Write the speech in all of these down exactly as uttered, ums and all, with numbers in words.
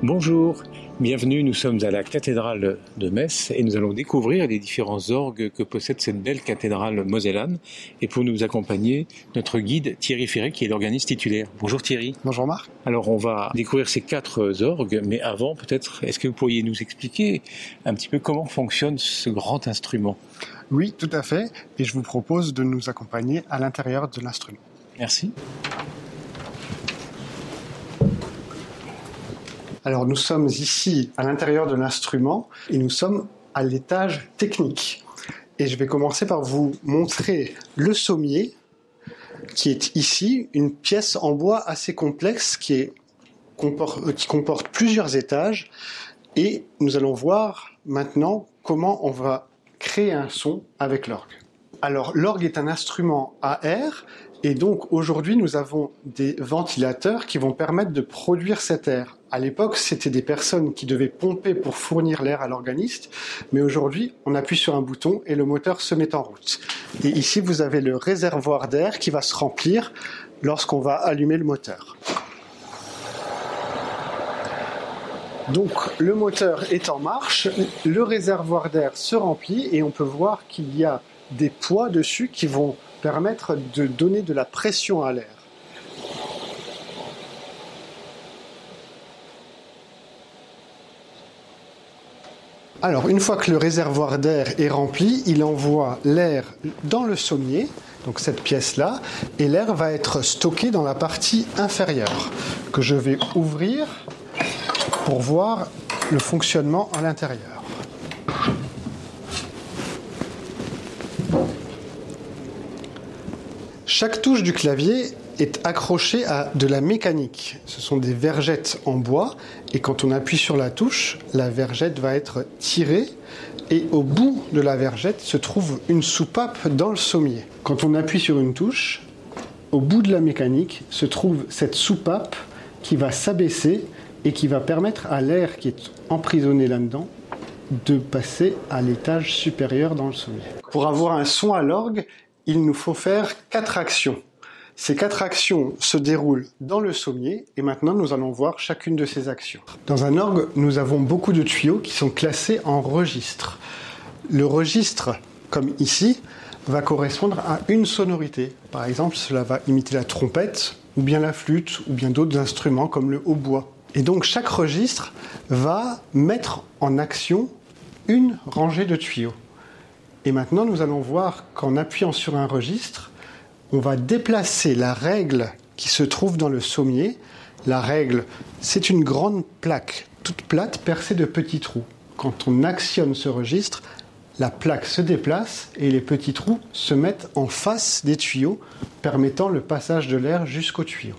Bonjour, bienvenue, nous sommes à la cathédrale de Metz et nous allons découvrir les différents orgues que possède cette belle cathédrale mosellane. Et pour nous accompagner, notre guide Thierry Ferré qui est l'organiste titulaire. Bonjour Thierry. Bonjour Marc. Alors on va découvrir ces quatre orgues, mais avant peut-être, est-ce que vous pourriez nous expliquer un petit peu comment fonctionne ce grand instrument ? Oui, tout à fait, et je vous propose de nous accompagner à l'intérieur de l'instrument. Merci. Alors nous sommes ici à l'intérieur de l'instrument et nous sommes à l'étage technique. Et je vais commencer par vous montrer le sommier qui est ici, une pièce en bois assez complexe qui, est, comporte, qui comporte plusieurs étages. Et nous allons voir maintenant comment on va créer un son avec l'orgue. Alors l'orgue est un instrument à air et donc aujourd'hui nous avons des ventilateurs qui vont permettre de produire cet air. À l'époque, c'était des personnes qui devaient pomper pour fournir l'air à l'organiste, mais aujourd'hui, on appuie sur un bouton et le moteur se met en route. Et ici, vous avez le réservoir d'air qui va se remplir lorsqu'on va allumer le moteur. Donc, le moteur est en marche, le réservoir d'air se remplit et on peut voir qu'il y a des poids dessus qui vont permettre de donner de la pression à l'air. Alors, une fois que le réservoir d'air est rempli, il envoie l'air dans le sommier, donc cette pièce-là, et l'air va être stocké dans la partie inférieure, que je vais ouvrir pour voir le fonctionnement à l'intérieur. Chaque touche du clavier est accrochée à de la mécanique. Ce sont des vergettes en bois et quand on appuie sur la touche, la vergette va être tirée et au bout de la vergette se trouve une soupape dans le sommier. Quand on appuie sur une touche, au bout de la mécanique se trouve cette soupape qui va s'abaisser et qui va permettre à l'air qui est emprisonné là-dedans de passer à l'étage supérieur dans le sommier. Pour avoir un son à l'orgue, il nous faut faire quatre actions. Ces quatre actions se déroulent dans le sommier et maintenant nous allons voir chacune de ces actions. Dans un orgue, nous avons beaucoup de tuyaux qui sont classés en registres. Le registre, comme ici, va correspondre à une sonorité. Par exemple, cela va imiter la trompette, ou bien la flûte, ou bien d'autres instruments comme le hautbois. Et donc chaque registre va mettre en action une rangée de tuyaux. Et maintenant, nous allons voir qu'en appuyant sur un registre, on va déplacer la règle qui se trouve dans le sommier. La règle, c'est une grande plaque, toute plate, percée de petits trous. Quand on actionne ce registre, la plaque se déplace et les petits trous se mettent en face des tuyaux, permettant le passage de l'air jusqu'aux tuyaux.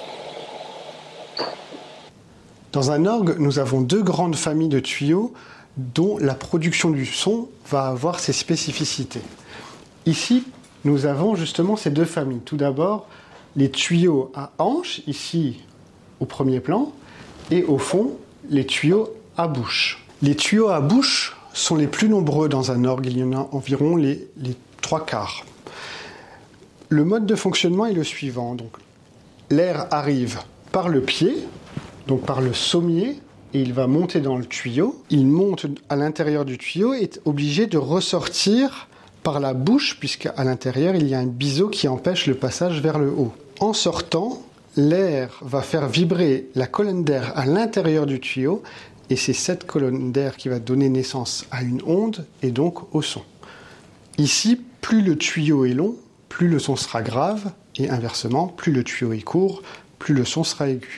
Dans un orgue, nous avons deux grandes familles de tuyaux dont la production du son va avoir ses spécificités. Ici, nous avons justement ces deux familles. Tout d'abord, les tuyaux à hanches, ici au premier plan, et au fond, les tuyaux à bouche. Les tuyaux à bouche sont les plus nombreux dans un orgue, il y en a environ les, les trois quarts. Le mode de fonctionnement est le suivant. Donc, l'air arrive par le pied, donc par le sommier, et il va monter dans le tuyau. Il monte à l'intérieur du tuyau et est obligé de ressortir par la bouche, puisqu'à l'intérieur, il y a un biseau qui empêche le passage vers le haut. En sortant, l'air va faire vibrer la colonne d'air à l'intérieur du tuyau, et c'est cette colonne d'air qui va donner naissance à une onde, et donc au son. Ici, plus le tuyau est long, plus le son sera grave, et inversement, plus le tuyau est court, plus le son sera aigu.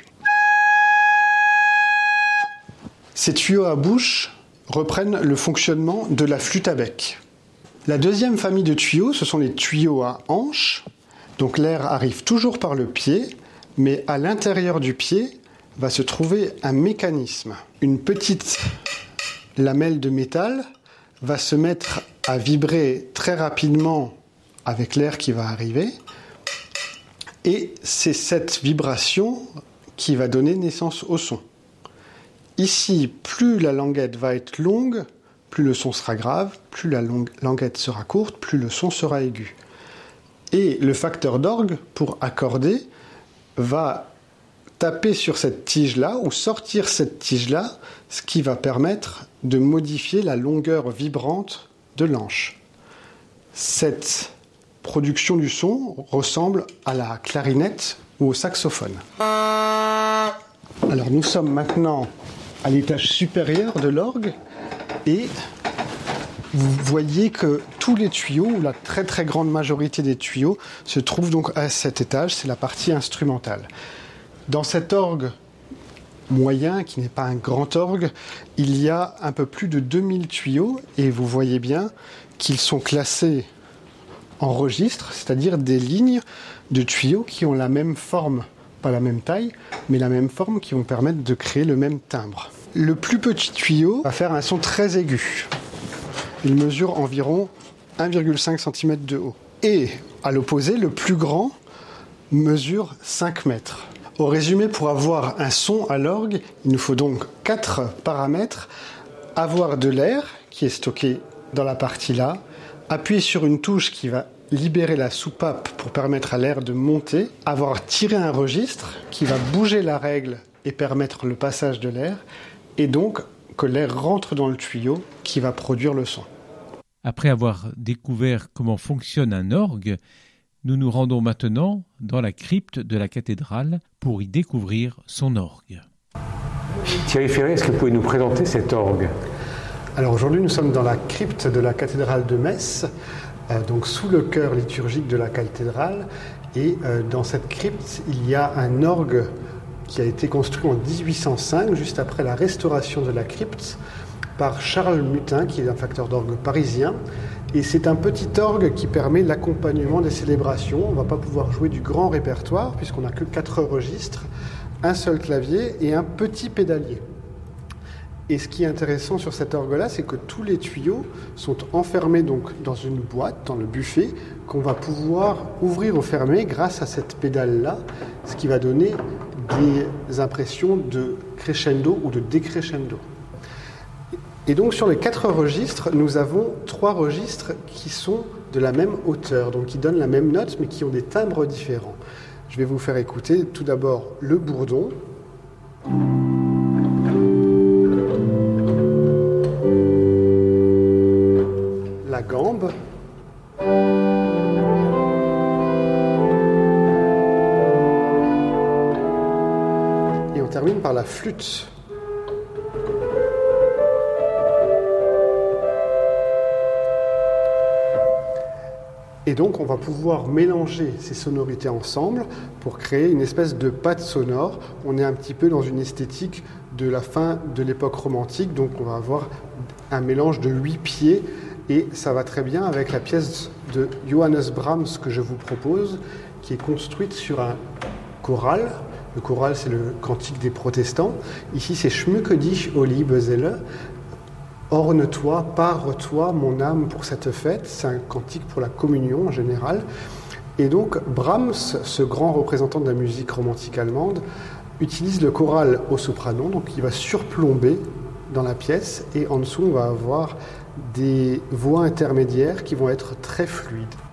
Ces tuyaux à bouche reprennent le fonctionnement de la flûte à bec. La deuxième famille de tuyaux, ce sont les tuyaux à hanches. Donc l'air arrive toujours par le pied, mais à l'intérieur du pied va se trouver un mécanisme. Une petite lamelle de métal va se mettre à vibrer très rapidement avec l'air qui va arriver. Et c'est cette vibration qui va donner naissance au son. Ici, plus la languette va être longue, plus le son sera grave, plus la languette sera courte, plus le son sera aigu. Et le facteur d'orgue, pour accorder, va taper sur cette tige-là ou sortir cette tige-là, ce qui va permettre de modifier la longueur vibrante de l'anche. Cette production du son ressemble à la clarinette ou au saxophone. Alors nous sommes maintenant à l'étage supérieur de l'orgue et vous voyez que tous les tuyaux, ou la très très grande majorité des tuyaux, se trouvent donc à cet étage, c'est la partie instrumentale. Dans cet orgue moyen, qui n'est pas un grand orgue, il y a un peu plus de deux mille tuyaux et vous voyez bien qu'ils sont classés en registres, c'est-à-dire des lignes de tuyaux qui ont la même forme, pas la même taille, mais la même forme qui vont permettre de créer le même timbre. Le plus petit tuyau va faire un son très aigu. Il mesure environ un virgule cinq centimètres de haut. Et à l'opposé, le plus grand mesure cinq mètres. Au résumé, pour avoir un son à l'orgue, il nous faut donc quatre paramètres. Avoir de l'air qui est stocké dans la partie là, appuyer sur une touche qui va libérer la soupape pour permettre à l'air de monter, avoir tiré un registre qui va bouger la règle et permettre le passage de l'air, et donc que l'air rentre dans le tuyau qui va produire le son. Après avoir découvert comment fonctionne un orgue, nous nous rendons maintenant dans la crypte de la cathédrale pour y découvrir son orgue. Thierry Ferré, est-ce que vous pouvez nous présenter cet orgue ? Alors aujourd'hui, nous sommes dans la crypte de la cathédrale de Metz, euh, donc sous le chœur liturgique de la cathédrale. Et euh, dans cette crypte, il y a un orgue qui a été construit en dix-huit cent cinq, juste après la restauration de la crypte, par Charles Mutin, qui est un facteur d'orgue parisien. Et c'est un petit orgue qui permet l'accompagnement des célébrations. On ne va pas pouvoir jouer du grand répertoire, puisqu'on n'a que quatre registres, un seul clavier et un petit pédalier. Et ce qui est intéressant sur cet orgue-là, c'est que tous les tuyaux sont enfermés donc dans une boîte, dans le buffet, qu'on va pouvoir ouvrir ou fermer grâce à cette pédale-là, ce qui va donner des impressions de crescendo ou de décrescendo. Et donc sur les quatre registres, nous avons trois registres qui sont de la même hauteur, donc qui donnent la même note, mais qui ont des timbres différents. Je vais vous faire écouter tout d'abord le bourdon. La gambe. Et on termine par la flûte. Et donc on va pouvoir mélanger ces sonorités ensemble pour créer une espèce de pâte sonore. On est un petit peu dans une esthétique de la fin de l'époque romantique, donc on va avoir un mélange de huit pieds et ça va très bien avec la pièce de Johannes Brahms que je vous propose, qui est construite sur un choral. Le choral, c'est le cantique des protestants. Ici, c'est Schmücke dich, o liebe Seele. Orne-toi, pare-toi, mon âme, pour cette fête. C'est un cantique pour la communion en général. Et donc, Brahms, ce grand représentant de la musique romantique allemande, utilise le choral au soprano, donc il va surplomber dans la pièce, et en dessous, on va avoir des voix intermédiaires qui vont être très fluides.